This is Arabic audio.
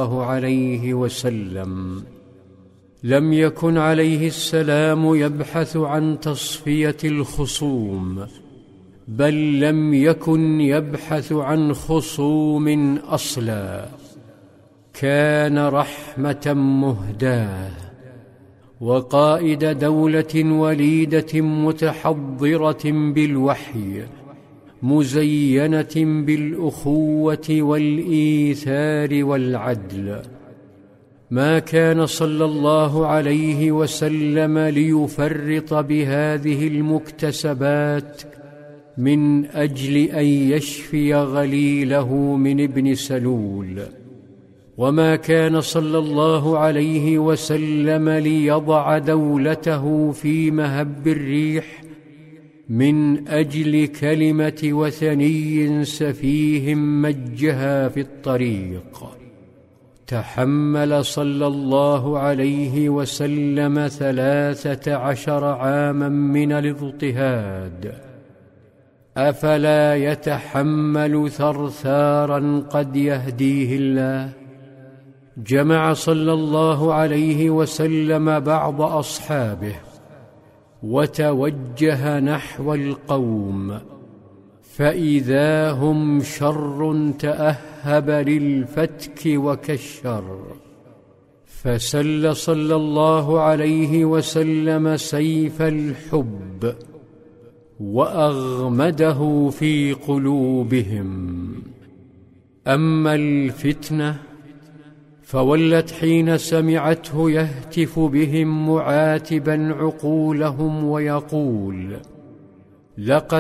الله عليه وسلم لم يكن عليه السلام يبحث عن تصفية الخصوم، بل لم يكن يبحث عن خصوم أصلا. كان رحمة مهداة وقائد دولة وليدة متحضرة بالوحي، مزينة بالأخوة والإيثار والعدل. ما كان صلى الله عليه وسلم ليفرط بهذه المكتسبات من أجل أن يشفي غليله من ابن سلول، وما كان صلى الله عليه وسلم ليضع دولته في مهب الريح من أجل كلمة وثني سفيه مجها في الطريق. تحمل صلى الله عليه وسلم 13 عاما من الاضطهاد، أفلا يتحمل ثرثارا قد يهديه الله؟ جمع صلى الله عليه وسلم بعض أصحابه وتوجه نحو القوم، فإذا هم شر تأهب للفتك وكالشر، فسل صلى الله عليه وسلم سيف الحب وأغمده في قلوبهم. أما الفتنة فولت حين سمعته يهتف بهم معاتبا عقولهم ويقول: لقد